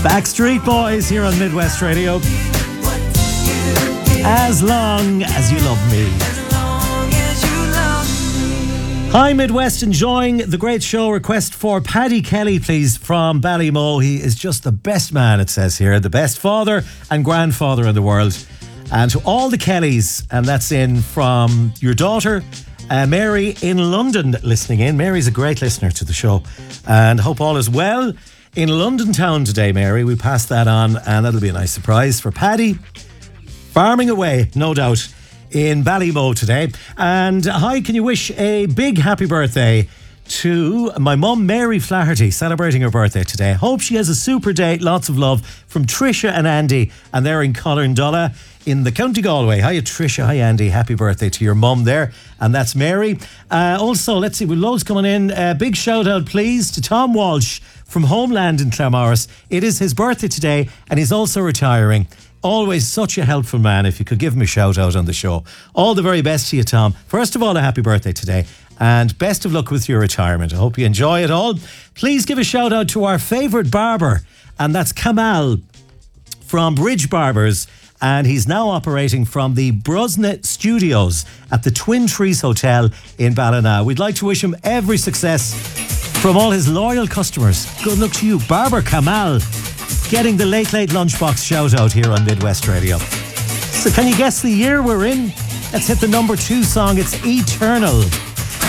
Backstreet Boys here on Midwest Radio. As long as you love me. Hi Midwest, enjoying the great show. Request for Paddy Kelly, please, from Ballymo. He is just the best man, it says here. The best father and grandfather in the world. And to all the Kellys, and that's in from your daughter, Mary in London, listening in. Mary's a great listener to the show. And hope all is well in London town today, Mary. We pass that on, and that'll be a nice surprise for Paddy. Farming away, no doubt, in Ballymo today. And hi, can you wish a big happy birthday to my mum, Mary Flaherty, celebrating her birthday today. Hope she has a super day. Lots of love from Trisha and Andy, and they're in Collarndolla in the County Galway. Hi Trisha, hi Andy, happy birthday to your mum there, and that's Mary. Also, let's see, with loads coming in, big shout out please to Tom Walsh from Homeland in Claremorris. It is his birthday today, and he's also retiring. Always such a helpful man. If you could give him a shout out on the show. All the very best to you, Tom. First of all, a happy birthday today, and best of luck with your retirement. I hope you enjoy it all. Please give a shout out to our favourite barber, and that's Kamal from Bridge Barbers, and he's now operating from the Brosna Studios at the Twin Trees Hotel in Ballina. We'd like to wish him every success from all his loyal customers. Good luck to you, Barber Kamal, getting the Late Late Lunchbox shout out here on Midwest Radio. So can you guess the year we're in? Let's hit the number 2 song. It's Eternal.